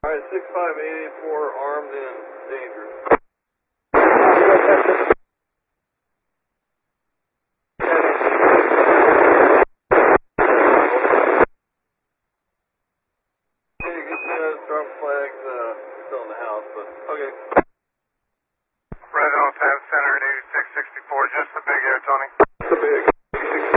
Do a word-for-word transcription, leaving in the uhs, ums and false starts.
Alright, six five eight eight four, armed and dangerous. Okay, get the drum flags uh, still in the house, but okay. Red Hill ten Center at eighty-six sixty-four, just the big air, Tony. The big.